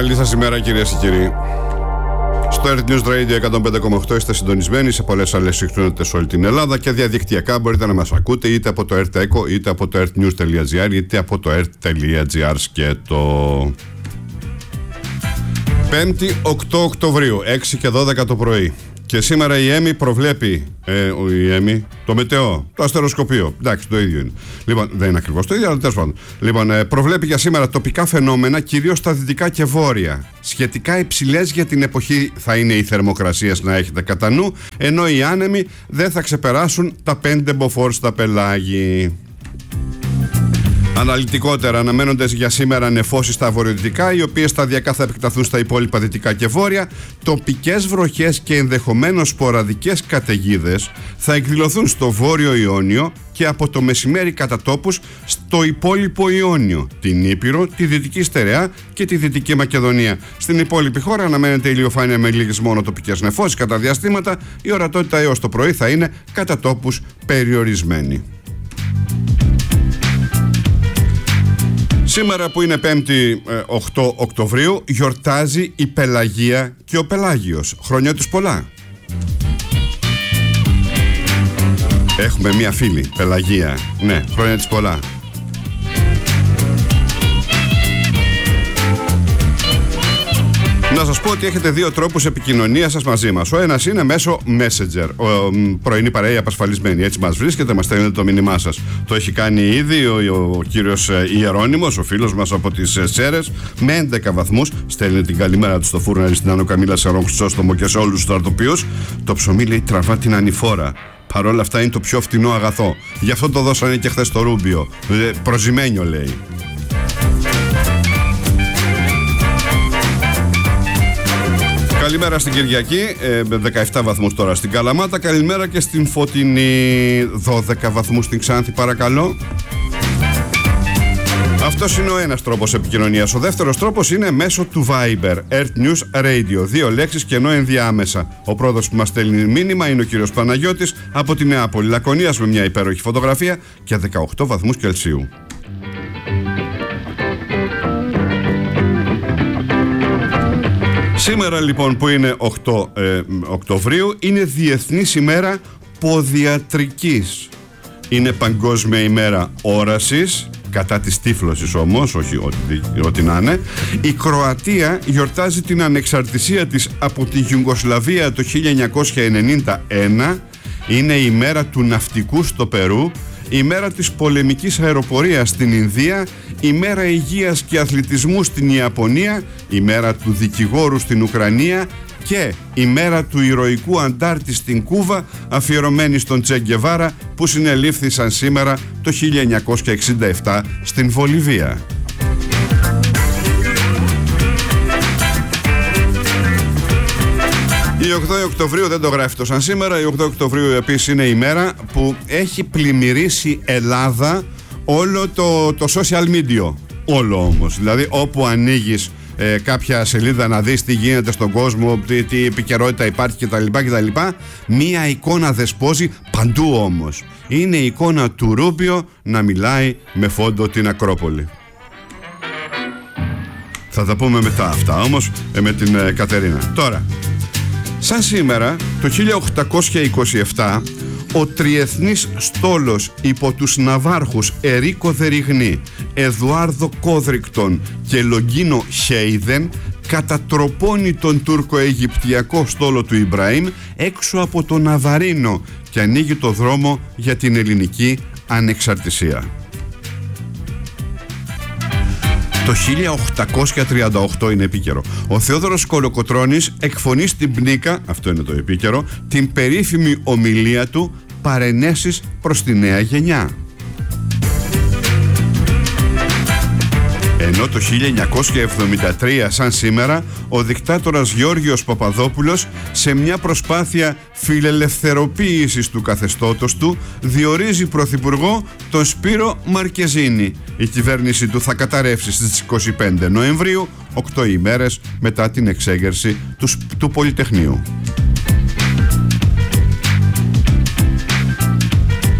Καλή σας ημέρα, κυρίες και κύριοι. Στο Earth News Radio 105,8 είστε συντονισμένοι σε πολλές άλλες συχνότητες σε όλη την Ελλάδα και διαδικτυακά μπορείτε να μας ακούτε είτε από το Earth Echo, είτε από το earthnews.gr, είτε από το earth.gr σκέτο. 5η 8 Οκτωβρίου, 6 και 12 το πρωί. Και σήμερα η ΕΜΗ προβλέπει, το μετεό, το αστεροσκοπείο. Εντάξει, το ίδιο είναι. Λοιπόν, δεν είναι ακριβώς το ίδιο, αλλά τέλος πάντων. Λοιπόν, προβλέπει για σήμερα τοπικά φαινόμενα, κυρίως στα δυτικά και βόρεια. Σχετικά υψηλές για την εποχή θα είναι οι θερμοκρασίες, να έχετε κατά νου, ενώ οι άνεμοι δεν θα ξεπεράσουν τα 5 μποφόρ στα πελάγι. Αναλυτικότερα, αναμένονται για σήμερα νεφώσεις στα βορειοδυτικά, οι οποίες σταδιακά θα επεκταθούν στα υπόλοιπα δυτικά και βόρεια. Τοπικές βροχές και ενδεχομένως σποραδικές καταιγίδες θα εκδηλωθούν στο βόρειο Ιόνιο και από το μεσημέρι κατά τόπους στο υπόλοιπο Ιόνιο, την Ήπειρο, τη Δυτική Στερεά και τη Δυτική Μακεδονία. Στην υπόλοιπη χώρα αναμένεται ηλιοφάνεια με λίγες μόνο τοπικές νεφώσεις κατά διαστήματα. Η ορατότητα έως το πρωί θα είναι κατά τόπους περιορισμένη. Σήμερα που είναι 5η 8 Οκτωβρίου γιορτάζει η Πελαγία και ο Πελάγιος. Χρόνια τους πολλά. Έχουμε μία φίλη, Πελαγία. Ναι, χρόνια της πολλά. Να σας πω ότι έχετε δύο τρόπους επικοινωνίας σας μαζί μας. Ο ένας είναι μέσω Messenger. Πρωινή παρέα απασφαλισμένη. Έτσι μας βρίσκεται, μας στέλνετε το μήνυμά σας. Το έχει κάνει ήδη ο κύριος Ιερώνυμος, ο φίλος μας από τις Σέρρες, με 11 βαθμούς. Στέλνει την καλημέρα του στο Φούρναρη, στην Άνω Καμίλα, σε Ρόν Χρυσόστομο και σε όλους τους αρτοποιούς. Το ψωμί, λέει, τραβά την ανηφόρα. Παρ' όλα αυτά είναι το πιο φτηνό αγαθό. Γι' αυτό το δώσανε και χθες το Ρούμπιο. Προζημένιο, λέει. Καλημέρα στην Κυριακή, 17 βαθμούς τώρα στην Καλαμάτα. Καλημέρα και στην Φωτεινή, 12 βαθμούς στην Ξάνθη, παρακαλώ. Αυτός είναι ο ένας τρόπος επικοινωνίας. Ο δεύτερος τρόπος είναι μέσω του Viber, Earth News Radio. 2 λέξεις και ενώ ενδιάμεσα. Ο πρώτος που μας στέλνει μήνυμα είναι ο κύριος Παναγιώτης από τη Νεάπολη Λακωνίας με μια υπέροχη φωτογραφία και 18 βαθμούς Κελσίου. Σήμερα λοιπόν που είναι 8 Οκτωβρίου είναι Διεθνής ημέρα ποδιατρικής. Είναι Παγκόσμια ημέρα όρασης, κατά της τύφλωσης όμως, όχι ό,τι να είναι. Η Κροατία γιορτάζει την ανεξαρτησία της από τη Ιουγκοσλαβία το 1991. Είναι η μέρα του ναυτικού στο Περού, η μέρα της πολεμικής αεροπορίας στην Ινδία, η μέρα υγείας και αθλητισμού στην Ιαπωνία, η μέρα του δικηγόρου στην Ουκρανία και η μέρα του ηρωικού αντάρτη στην Κούβα, αφιερωμένη στον Τσε Γκεβάρα, που συνελήφθησαν σήμερα το 1967 στην Βολιβία. Η 8 Οκτωβρίου δεν το γράφει το σαν σήμερα. Η 8 Οκτωβρίου επίσης είναι η μέρα που έχει πλημμυρίσει Ελλάδα όλο το social media. Όλο όμως. Δηλαδή όπου ανοίγεις κάποια σελίδα να δεις τι γίνεται στον κόσμο, τι επικαιρότητα υπάρχει κτλ. Μία εικόνα δεσπόζει παντού όμως. Είναι η εικόνα του Ρούμπιο να μιλάει με φόντο την Ακρόπολη. Θα τα πούμε μετά αυτά όμως με την Κατερίνα. Τώρα, σαν σήμερα, το 1827, ο τριεθνής στόλος υπό τους ναυάρχους Ερίκο Δεριγνή, Εδουάρδο Κόδρικτον και Λογκίνο Χέιδεν κατατροπώνει τον τουρκο-αιγυπτιακό στόλο του Ιμπραήμ έξω από το Ναβαρίνο και ανοίγει το δρόμο για την ελληνική ανεξαρτησία. Το 1838 είναι επίκαιρο. Ο Θεόδωρος Κολοκοτρώνης εκφωνεί στην Πνίκα, αυτό είναι το επίκαιρο, την περίφημη ομιλία του «Παρενέσεις προς τη νέα γενιά». Ενώ το 1973, σαν σήμερα, ο δικτάτορας Γιώργιος Παπαδόπουλος, σε μια προσπάθεια φιλελευθεροποίησης του καθεστώτος του, διορίζει πρωθυπουργό τον Σπύρο Μαρκεζίνη. Η κυβέρνηση του θα καταρρεύσει στις 25 Νοεμβρίου, 8 ημέρες μετά την εξέγερση του Πολυτεχνείου.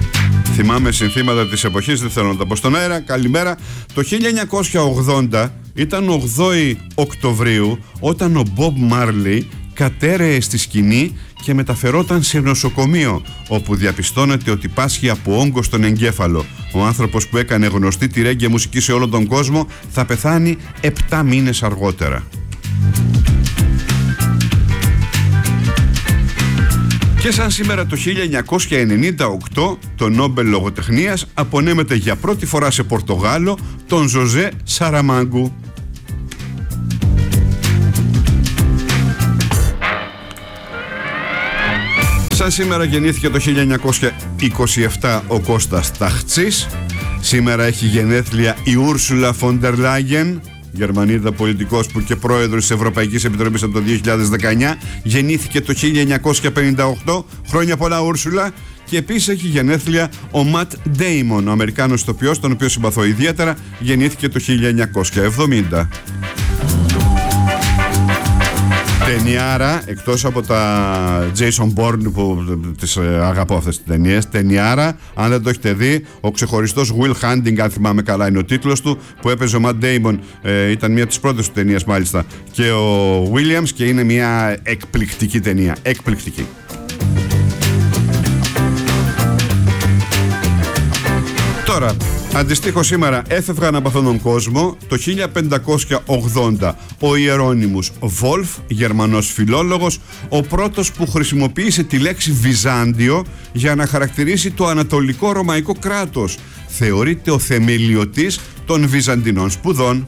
Θυμάμαι συνθήματα της εποχής, δεν θέλω να τα πω στον αέρα. Καλημέρα. Το 1980 ήταν 8η Οκτωβρίου όταν ο Μπομπ Μάρλι κατέρεε στη σκηνή και μεταφερόταν σε νοσοκομείο, όπου διαπιστώνεται ότι πάσχει από όγκο στον εγκέφαλο. Ο άνθρωπος που έκανε γνωστή τη ρέγγε μουσική σε όλο τον κόσμο θα πεθάνει 7 μήνες αργότερα. Και σαν σήμερα το 1998 το Νόμπελ Λογοτεχνίας απονέμεται για πρώτη φορά σε Πορτογάλο τον Ζωζέ Σαραμάγκου. Σαν σήμερα γεννήθηκε το 1927 ο Κώστας Ταχτσής. Σήμερα έχει γενέθλια η Ούρσουλα Φοντερ Λάγεν, Γερμανίδα πολιτικός που και πρόεδρος της Ευρωπαϊκής Επιτροπής από το 2019. Γεννήθηκε το 1958. Χρόνια πολλά, Ούρσουλα. Και επίσης έχει γενέθλια ο Ματ Ντέιμον, ο Αμερικάνος ηθοποιός, τον οποίο συμπαθώ ιδιαίτερα. Γεννήθηκε το 1970. Ταινιάρα, εκτός από τα Jason Bourne που τις αγαπώ αυτές τις ταινίες, ταινιάρα, αν δεν το έχετε δει, ο ξεχωριστός Will Hunting, αν θυμάμαι καλά είναι ο τίτλος του, που έπαιζε ο Matt Damon, ήταν μια από τις πρώτες του ταινίες μάλιστα, και ο Williams, και είναι μια εκπληκτική ταινία, εκπληκτική. Τώρα, αντιστοίχως σήμερα έφευγαν από αυτόν τον κόσμο το 1580 ο Ιερώνυμος Βόλφ, Γερμανός φιλόλογος, ο πρώτος που χρησιμοποίησε τη λέξη Βυζάντιο για να χαρακτηρίσει το ανατολικό ρωμαϊκό κράτος. Θεωρείται ο θεμελιωτής των βυζαντινών σπουδών.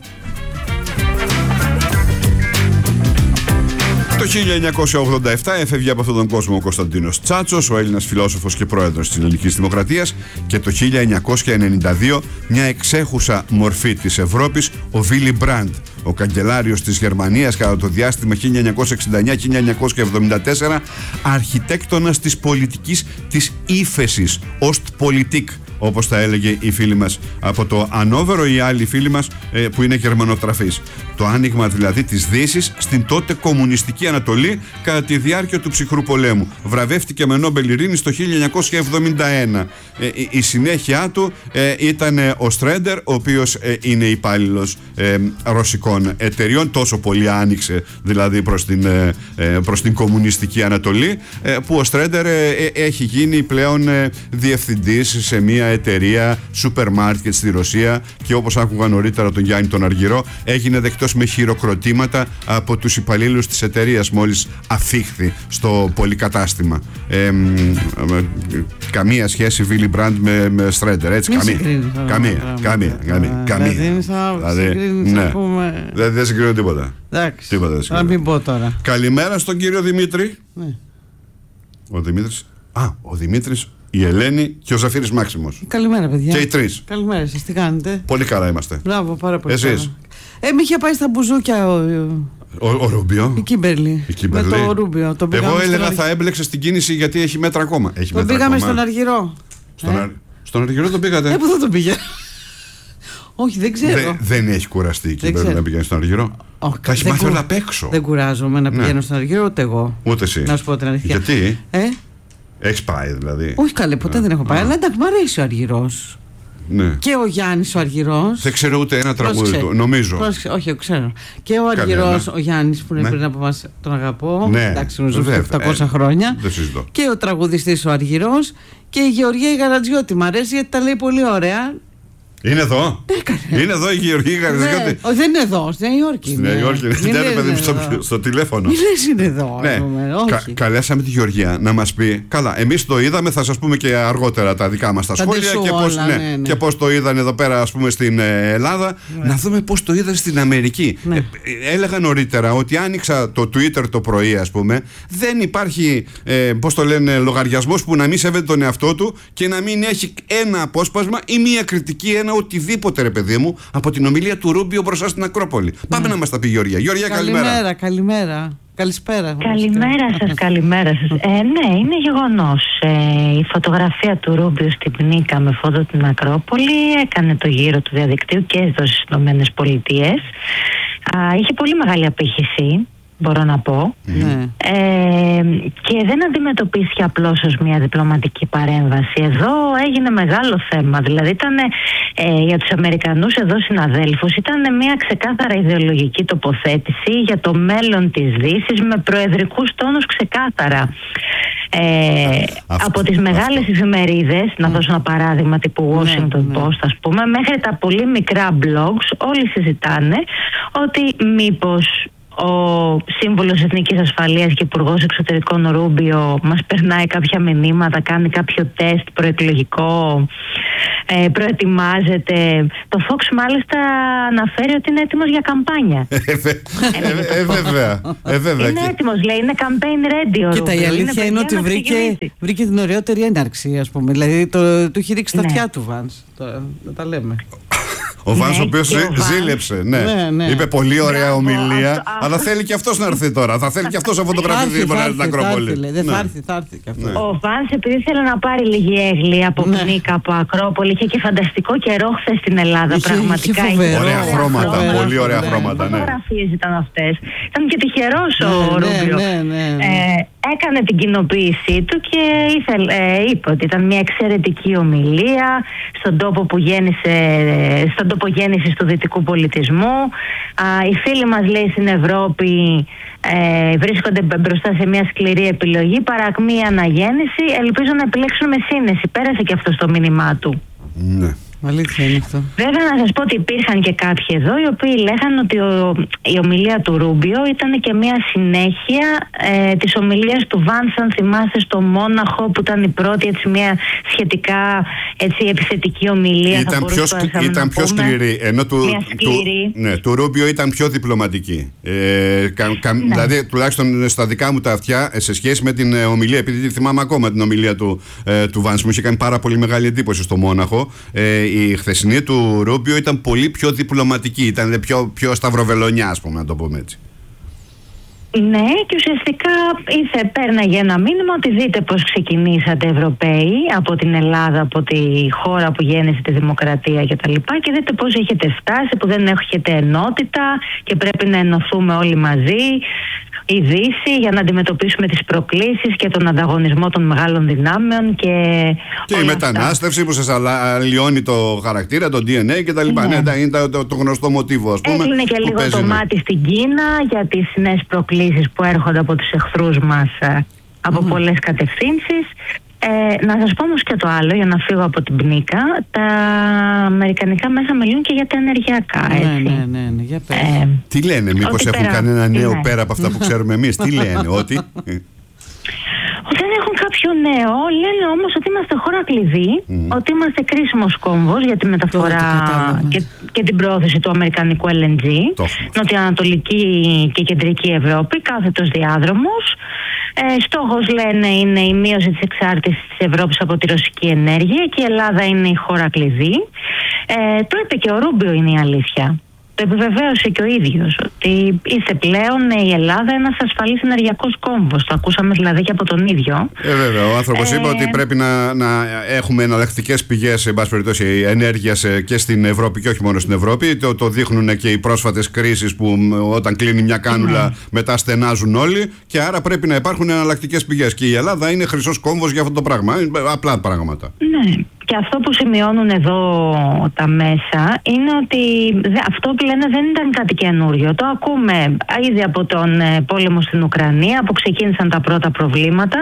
Το 1987 έφευγε από αυτόν τον κόσμο ο Κωνσταντίνος Τσάτσος, ο Έλληνας φιλόσοφος και πρόεδρος της Ελληνικής Δημοκρατίας, και το 1992 μια εξέχουσα μορφή της Ευρώπης, ο Βίλι Μπραντ, ο καγκελάριος της Γερμανίας κατά το διάστημα 1969-1974, αρχιτέκτονας της πολιτικής της ύφεσης, Ostpolitik, όπως τα έλεγε η φίλη μας από το Ανόβερο, η άλλη φίλη μας που είναι γερμανοτραφής. Το άνοιγμα δηλαδή της Δύσης στην τότε κομμουνιστική Ανατολή κατά τη διάρκεια του ψυχρού πολέμου. Βραβεύτηκε με Νόμπελ Ειρήνης το 1971. Η συνέχεια του ήταν ο Στρέντερ, ο οποίος είναι υπάλληλος ρωσικών εταιριών. Τόσο πολύ άνοιξε δηλαδή προς την κομμουνιστική Ανατολή, που ο Στρέντερ έχει γίνει πλέον διευθυντής σε μια εταιρεία σούπερ μάρκετ στη Ρωσία, και όπως άκουγα νωρίτερα τον Γιάννη τον Αργυρό, έγινε δεκτός με χειροκροτήματα από τους υπαλλήλους της εταιρείας μόλις αφήχθη στο πολυκατάστημα. Καμία σχέση Βίλι Μπραντ με Στρέντερ, έτσι, καμία. Δεν συγκρίνω τίποτα. Εντάξει, να μην πω τώρα. Καλημέρα στον κύριο Δημήτρη. Ο Δημήτρης, η Ελένη και ο Ζαφύρης Μάξιμος. Καλημέρα, παιδιά. Και οι τρεις. Καλημέρα σας, τι κάνετε? Πολύ καλά είμαστε. Μπράβο, πάρα πολύ. Εσείς? Με είχε πάει στα μπουζούκια ο Ρούμπιο. Η Κίμπερλι. Με το Ρούμπιο. Εγώ έλεγα θα έμπλεξε στην κίνηση γιατί έχει μέτρα ακόμα. Τον πήγαμε στον Αργυρό. Στον Αργυρό τον πήγατε? Πού θα τον πήγε? Όχι, δεν ξέρω. Δεν έχει κουραστεί η Κίμπερλι να πηγαίνει στον Αργυρό? Θα έχει μάθει όλα απ' έξω. Δεν κουράζομαι να πηγαίνω στον Αργυρό, ούτε εγώ. Ούτε εσύ. Να σου πω την αλήθεια. Γιατί? Έχεις πάει δηλαδή? Όχι, καλέ, ποτέ δεν έχω πάει. Αλλά εντάξει, μου αρέσει ο Αργυρός. Ναι. Και ο Γιάννης ο Αργυρός. Δεν ξέρω ούτε ένα τραγούδι του, νομίζω. Όχι, ξέρω. Και ο Αργυρός, ο Γιάννης που είναι πριν από εμάς, τον αγαπώ. Ναι. Εντάξει, νομίζω 700 χρόνια. Δεν συζητώ. Και ο τραγουδιστής ο Αργυρός. Και η Γεωργία η Γαρατζιώτη. Μ' αρέσει γιατί τα λέει πολύ ωραία. Είναι εδώ? Είναι εδώ η Γεωργία Γαρατζιώτη? Όχι, δεν είναι εδώ, στη Νέα Υόρκη. Στη Νέα Υόρκη, στο τηλέφωνο. Μη λες είναι εδώ. Καλέσαμε τη Γεωργία να μας πει. Καλά, εμείς το είδαμε, θα σας πούμε και αργότερα τα δικά μας τα σχόλια και πώς το είδαν εδώ πέρα, ας πούμε, στην Ελλάδα. Να δούμε πώς το είδαν στην Αμερική. Έλεγα νωρίτερα ότι άνοιξα το Twitter το πρωί, ας πούμε, δεν υπάρχει, πώς το λένε, λογαριασμός που να μην σέβεται τον εαυτό του και να μην έχει ένα απόσπασμα ή μία κριτική, ένα οτιδήποτε, ρε παιδί μου, από την ομιλία του Ρούμπιο μπροστά στην Ακρόπολη. Πάμε να μας τα πει η Γεωργία. Γεωργία, καλημέρα. Καλημέρα. Καλησπέρα. Καλημέρα σας. Ναι, είναι γεγονός. Η φωτογραφία του Ρούμπιο στην Πνίκα με φώτο την Ακρόπολη έκανε το γύρο του διαδικτύου και εδώ στις ΗΠΑ. Είχε πολύ μεγάλη απήχηση. μπορώ να πω. Και δεν αντιμετωπίστηκε απλώς ως μια διπλωματική παρέμβαση. Εδώ έγινε μεγάλο θέμα. Δηλαδή ήταν για τους Αμερικανούς εδώ συναδέλφους, ήταν μια ξεκάθαρα ιδεολογική τοποθέτηση για το μέλλον της Δύσης, με προεδρικούς τόνους ξεκάθαρα. Από τις μεγάλες εφημερίδες, να δώσω ένα παράδειγμα τύπου Washington Post ας πούμε, μέχρι τα πολύ μικρά blogs, όλοι συζητάνε ότι μήπως ο σύμβουλος Εθνικής Ασφαλείας και υπουργός Εξωτερικών Ρούμπιο μας περνάει κάποια μηνύματα, κάνει κάποιο τεστ προεκλογικό, προετοιμάζεται. Το Fox μάλιστα αναφέρει ότι είναι έτοιμος για καμπάνια. Βέβαια. Είναι έτοιμος, λέει, είναι campaign ready ο Ρούμπιο. Κοίτα, η αλήθεια είναι ότι βρήκε την ωραιότερη έναρξη, ας πούμε. Δηλαδή του έχει ρίξει τα αυτιά του Βανς. Να τα λέμε. Ο Βανς, ο οποίος ζήλεψε. Είπε πολύ ωραία ομιλία, αλλά θέλει και αυτός να έρθει τώρα. Θα θέλει και αυτός να φωτογραφηθεί στην Ακρόπολη. Δεν θα έρθει και αυτό. Ο Βανς, επειδή ήθελε να πάρει λίγη έγκλη από Πνίκα, από Ακρόπολη, είχε και φανταστικό καιρό χθες στην Ελλάδα. Πραγματικά. Ωραία χρώματα, πολύ ωραία χρώματα. Φωτογραφίες ήταν αυτές. Ήταν και τυχερός ο Ρούμπιο. Έκανε την κοινοποίησή του και είπε ότι ήταν μια εξαιρετική ομιλία στον τόπο γέννησης του δυτικού πολιτισμού. Οι φίλοι μας, λέει, στην Ευρώπη βρίσκονται μπροστά σε μια σκληρή επιλογή, παρακμή αναγέννηση. Ελπίζω να επιλέξουν με σύνεση. Πέρασε και αυτό στο μήνυμά του. Ναι. Αλήθεια είναι αυτό. Βέβαια, να σας πω ότι υπήρχαν και κάποιοι εδώ οι οποίοι λέγανε ότι η ομιλία του Ρούμπιο ήταν και μια συνέχεια της ομιλίας του Βανς, αν θυμάστε, στο Μόναχο, που ήταν η πρώτη, έτσι, μια σχετικά επιθετική ομιλία. Ήταν πιο σκληρή, ενώ του Ρούμπιο ήταν πιο διπλωματική. Δηλαδή, τουλάχιστον στα δικά μου τα αυτιά, σε σχέση με την ομιλία, επειδή θυμάμαι ακόμα την ομιλία του Βανς, μου είχε κάνει πάρα πολύ μεγάλη εντύπωση στο Μόναχο. Η χθεσινή του Ρούμπιο ήταν πολύ πιο διπλωματική, ήταν πιο σταυροβελονιά, ας πούμε, να το πούμε έτσι. Ναι, και ουσιαστικά πέρναγε ένα μήνυμα ότι δείτε πώς ξεκινήσατε Ευρωπαίοι από την Ελλάδα, από τη χώρα που γέννησε τη δημοκρατία κτλ. Και δείτε πώς έχετε φτάσει, που δεν έχετε ενότητα και πρέπει να ενωθούμε όλοι μαζί, η Δύση, για να αντιμετωπίσουμε τις προκλήσεις και τον ανταγωνισμό των μεγάλων δυνάμεων και η μετανάστευση που σας αλλοιώνει το χαρακτήρα, το DNA κτλ. Ναι, είναι το γνωστό μοτίβο, ας πούμε. Έκλεινε και λίγο το μάτι στην Κίνα για τις νέες προκλήσεις που έρχονται από τους εχθρούς μας από πολλές κατευθύνσεις. Να σας πω όμως και το άλλο, για να φύγω από την Πνίκα. Τα αμερικανικά μέσα μιλούν και για τα ενεργειακά, έτσι. Ναι, για πέρα. Τι λένε, μήπως έχουν κανένα νέο πέρα από αυτά που ξέρουμε εμείς? Τι λένε, ότι δεν έχουν κάποιο νέο. Λένε όμως ότι είμαστε χώρα κλειδί, ότι είμαστε κρίσιμος κόμβος για τη μεταφορά και την πρόθεση του αμερικανικού LNG, νοτιοανατολική και κεντρική Ευρώπη, κάθετος διάδρομος. Στόχος, λένε, είναι η μείωση της εξάρτησης της Ευρώπης από τη ρωσική ενέργεια και η Ελλάδα είναι η χώρα κλειδί. Το είπε και ο Ρούμπιο, είναι η αλήθεια. Το επιβεβαίωσε και ο ίδιος, ότι είσαι πλέον η Ελλάδα ένας ασφαλής ενεργειακός κόμβος. Το ακούσαμε δηλαδή και από τον ίδιο. Βέβαια, ο άνθρωπος είπε ότι πρέπει να έχουμε εναλλακτικές πηγές, εν πάση περιπτώσει, ενέργειας και στην Ευρώπη και όχι μόνο στην Ευρώπη. Το δείχνουν και οι πρόσφατες κρίσεις που όταν κλείνει μια κάνουλα μετά στενάζουν όλοι, και άρα πρέπει να υπάρχουν εναλλακτικές πηγές. Και η Ελλάδα είναι χρυσός κόμβος για αυτό το πράγμα. Απλά πράγματα. Ναι. Και αυτό που σημειώνουν εδώ τα μέσα είναι ότι αυτό που λένε δεν ήταν κάτι καινούριο. Το ακούμε ήδη από τον πόλεμο στην Ουκρανία, που ξεκίνησαν τα πρώτα προβλήματα,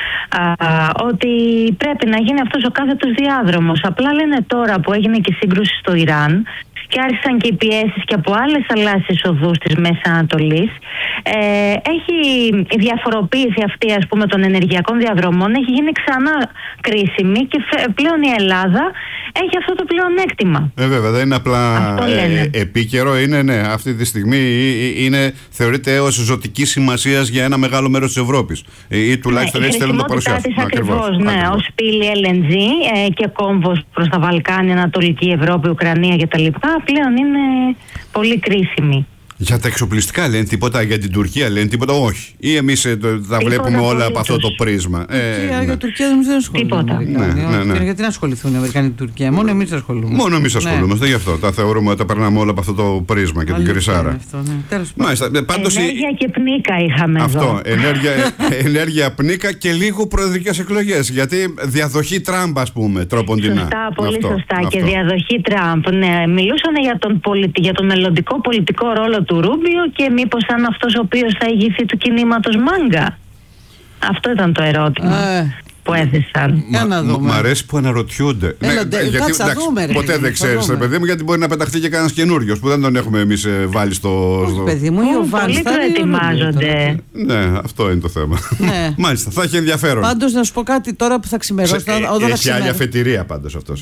ότι πρέπει να γίνει αυτός ο κάθετος διάδρομος. Απλά λένε τώρα που έγινε και η σύγκρουση στο Ιράν και άρχισαν και οι πιέσεις και από άλλες θαλάσσιες οδούς της Μέσης Ανατολής, έχει η διαφοροποίηση αυτή, ας πούμε, των ενεργειακών διαδρομών έχει γίνει ξανά κρίσιμη και πλέον η Ελλάδα έχει αυτό το πλεονέκτημα. Βέβαια, δεν είναι απλά επίκαιρο, είναι αυτή τη στιγμή θεωρείται ως ζωτικής σημασίας για ένα μεγάλο μέρος της Ευρώπης, ή τουλάχιστον έτσι θέλουν να το παρουσιάσουν. Ακριβώς, ως πύλη LNG και κόμβος προς τα Βαλκάνια, Ανατολική Ευρώπη, Ουκρανία κτλ. Πλέον είναι πολύ κρίσιμη. Για τα εξοπλιστικά λένε τίποτα, για την Τουρκία λένε τίποτα, όχι. Ή εμείς τα βλέπουμε όλα από αυτό το πρίσμα. Για την Τουρκία δεν ασχολούνται. Γιατί να ασχοληθούν οι Αμερικανοί με την Τουρκία, μόνο εμείς ασχολούμαστε. Μόνο εμείς ασχολούμαστε, γι' αυτό. Τα θεωρούμε ότι τα περνάμε όλα από αυτό το πρίσμα και την κρυσάρα. Ενέργεια και πνίκα είχαμε αυτό, εδώ. ενέργεια, πνίκα και λίγο προεδρικές εκλογές. Γιατί διαδοχή Τραμπ, ας πούμε, τρόποντινά. Σωστά, πολύ σωστά. Και διαδοχή Τραμπ. Ναι, μιλούσαν για τον μελλοντικό πολιτικό ρόλο του Ρούμπιο και μήπως αν αυτός ο οποίος θα ηγηθεί του κινήματος Μάγκα. Αυτό ήταν το ερώτημα που έθεσαν. Μ' αρέσει που αναρωτιούνται. Ποτέ δεν ξέρεις, ρε παιδί μου, γιατί μπορεί να πεταχτεί και κανένας καινούριος που δεν τον έχουμε εμείς βάλει στο. Παιδί μου, πολλοί προετοιμάζονται. Ναι, αυτό είναι το θέμα. Μάλιστα, θα έχει ενδιαφέρον. Πάντως να σου πω κάτι τώρα που θα ξημερώσει. Έχει άλλη αφετηρία πάντως αυτός.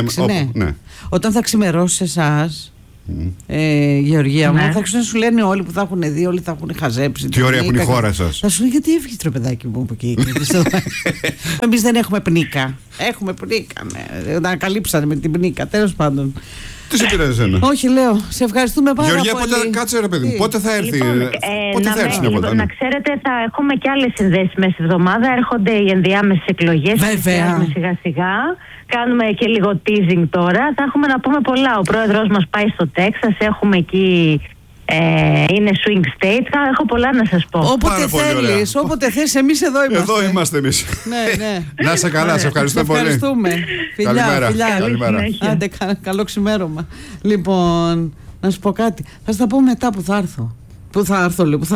Όταν θα ξημερώσει εσάς. Γεωργία μου, θα ξέρουν να σου λένε όλοι που θα έχουν δει, όλοι θα έχουν χαζέψει. Τι ωραία που είναι η χώρα σας. Θα σου λένε γιατί έφυγε το παιδάκι μου από εκεί. Εμείς δεν έχουμε πνίκα. Έχουμε πνίκα. Να ανακαλύψανε με την πνίκα. Τέλος πάντων. Τι σε πειράζει εσένα? Όχι, λέω. Σε ευχαριστούμε πάρα πολύ. Γεωργία, πότε κάτσε ρε παιδί μου. Πότε θα έρθει? Πότε θα έρθει να ξέρετε, θα έχουμε και άλλες συνδέσεις μέσα στη εβδομάδα. Έρχονται οι ενδιάμεσες εκλογές. Βέβαια. Σιγά-σιγά. Κάνουμε και λίγο teasing τώρα. Θα έχουμε να πούμε πολλά. Ο πρόεδρος μας πάει στο Τέξας. Έχουμε εκεί. Είναι swing state. Έχω πολλά να σας πω. Όποτε θέλεις, όποτε θες, εμείς εδώ είμαστε. Εδώ είμαστε εμείς. Ναι. Να είσαι καλά, σε ευχαριστώ πολύ. Ευχαριστούμε. Καλημέρα. Άντε, καλό ξημέρωμα. Λοιπόν, να σου πω κάτι. Θα σου τα πω μετά που θα έρθω. Πού θα έρθω, λέω,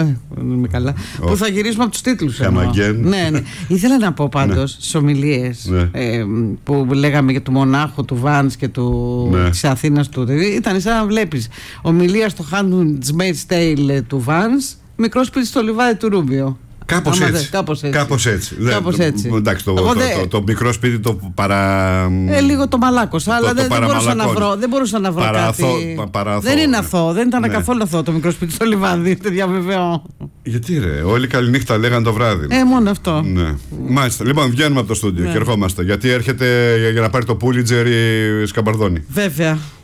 που θα γυρίσουμε από τους τίτλους. Ναι. Ήθελα να πω πάντως στις ομιλίες που λέγαμε για του μονάχου, του Βάνς και της Αθήνας του. Ήταν σαν να βλέπεις ομιλία στο Handmaid's Tale του Βάνς, μικρό σπίτι στο λιβάδι του Ρούμπιο. Κάπως έτσι. Εντάξει, το μικρό σπίτι το λίγο το μαλάκωσα, αλλά δεν μπορούσα να βρω κάτι. Δεν είναι αθώο, δεν ήταν καθόλου αθώο το μικρό σπίτι στο λιβάδι, το διαβεβαιώ. Γιατί ρε, όλοι καληνύχτα λέγαν το βράδυ. Μόνο αυτό. Μάλιστα, λοιπόν, βγαίνουμε από το στούντιο και ερχόμαστε. Γιατί έρχεται για να πάρει το Πούλιτζερ η Σκαμπαρδόνη. Βέβαια.